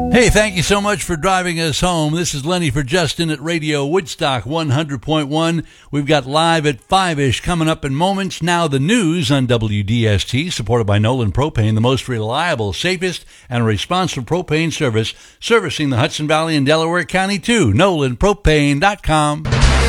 Hey, thank you so much for driving us home. This is Lenny for Justin at Radio Woodstock 100.1. We've got Live at 5-ish coming up in moments. Now the news on WDST, supported by Nolan Propane, the most reliable, safest, and responsive propane service, servicing the Hudson Valley and Delaware County too. NolanPropane.com.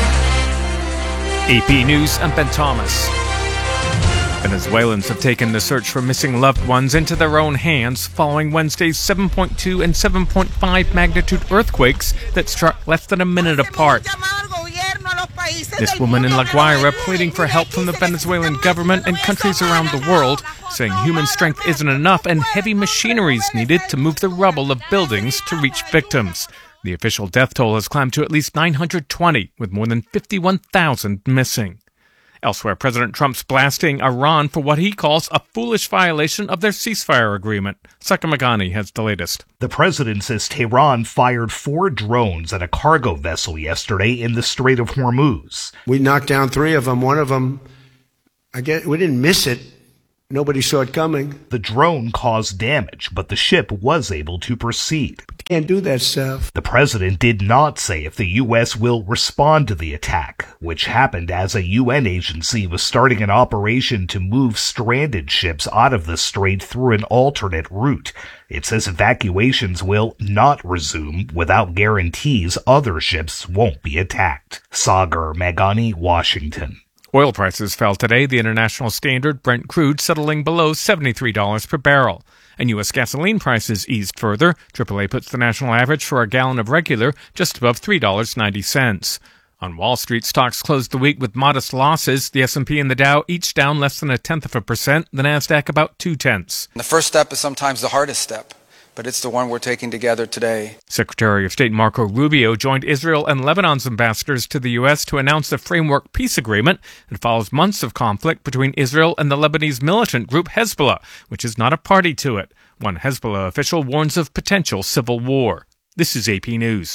AP News, I'm Ben Thomas. Venezuelans have taken the search for missing loved ones into their own hands following Wednesday's 7.2 and 7.5 magnitude earthquakes that struck less than a minute apart. This woman in La Guaira pleading for help from the Venezuelan government and countries around the world, saying human strength isn't enough and heavy machinery is needed to move the rubble of buildings to reach victims. The official death toll has climbed to at least 920, with more than 51,000 missing. Elsewhere, President Trump's blasting Iran for what he calls a foolish violation of their ceasefire agreement. Saka Magani has the latest. The president says Tehran fired 4 drones at a cargo vessel yesterday in the Strait of Hormuz. We knocked down 3 of them. One of them, we didn't miss it. Nobody saw it coming. The drone caused damage, but the ship was able to proceed. Can't do that stuff. The president did not say if the U.S. will respond to the attack, which happened as a UN agency was starting an operation to move stranded ships out of the strait through an alternate route. It says evacuations will not resume without guarantees other ships won't be attacked. Sagar Meghani, Washington. Oil prices fell today, the international standard Brent crude settling below $73 per barrel. And U.S. gasoline prices eased further. AAA puts the national average for a gallon of regular just above $3.90. On Wall Street, stocks closed the week with modest losses. The S&P and the Dow each down less than 0.1%, the NASDAQ about 0.2. The first step is sometimes the hardest step, but it's the one we're taking together today. Secretary of State Marco Rubio joined Israel and Lebanon's ambassadors to the U.S. to announce the framework peace agreement. It follows months of conflict between Israel and the Lebanese militant group Hezbollah, which is not a party to it. One Hezbollah official warns of potential civil war. This is AP News.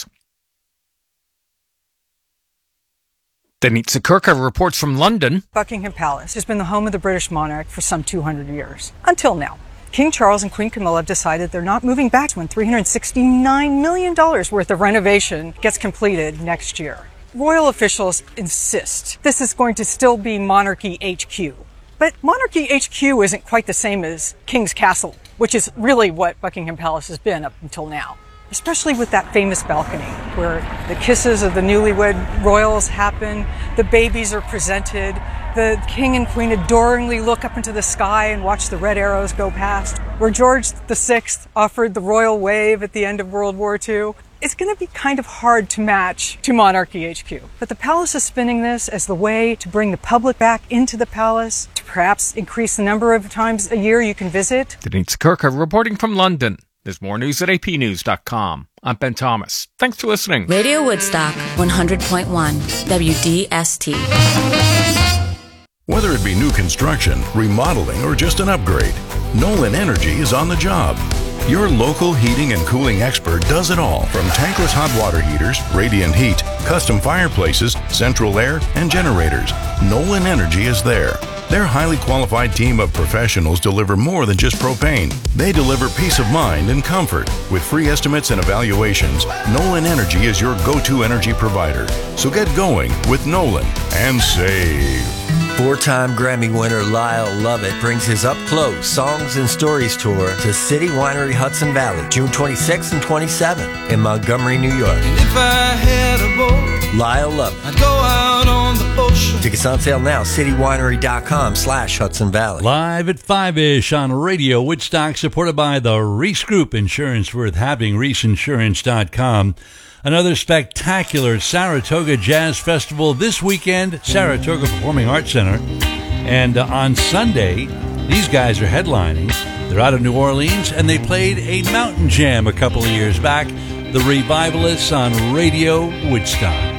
Denitza Kirka reports from London. Buckingham Palace has been the home of the British monarch for some 200 years. Until now. King Charles and Queen Camilla have decided they're not moving back when $369 million worth of renovation gets completed next year. Royal officials insist this is going to still be Monarchy HQ. But Monarchy HQ isn't quite the same as King's Castle, which is really what Buckingham Palace has been up until now. Especially with that famous balcony where the kisses of the newlywed royals happen, the babies are presented, the king and queen adoringly look up into the sky and watch the red arrows go past, where George VI offered the royal wave at the end of World War II. It's going to be kind of hard to match to Monarchy HQ. But the palace is spinning this as the way to bring the public back into the palace, to perhaps increase the number of times a year you can visit. Denitza Kirka reporting from London. There's more news at apnews.com. I'm Ben Thomas. Thanks for listening. Radio Woodstock 100.1 WDST. Whether it be new construction, remodeling, or just an upgrade, Nolan Energy is on the job. Your local heating and cooling expert does it all, from tankless hot water heaters, radiant heat, custom fireplaces, central air, and generators. Nolan Energy is there. Their highly qualified team of professionals deliver more than just propane. They deliver peace of mind and comfort. With free estimates and evaluations, Nolan Energy is your go-to energy provider. So get going with Nolan and save. 4-time Grammy winner Lyle Lovett brings his up-close Songs and Stories tour to City Winery Hudson Valley, June 26th and 27th in Montgomery, New York. And if I had a boat, Lyle Lovett. I'd go out on the ocean. Tickets on sale now, citywinery.com/Hudson Valley. Live at 5-ish on Radio Woodstock, supported by the Reese Group. Insurance worth having, ReeseInsurance.com. Another spectacular Saratoga Jazz Festival this weekend, Saratoga Performing Arts Center. And on Sunday, these guys are headlining. They're out of New Orleans, and they played a mountain jam a couple of years back. The Revivalists on Radio Woodstock.